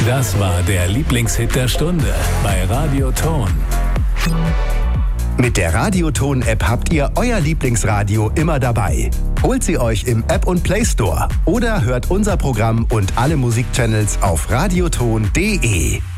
Das war der Lieblingshit der Stunde bei Radio Ton. Mit der Radioton-App habt ihr euer Lieblingsradio immer dabei. Holt sie euch im App- und Play Store oder hört unser Programm und alle Musikchannels auf radioton.de.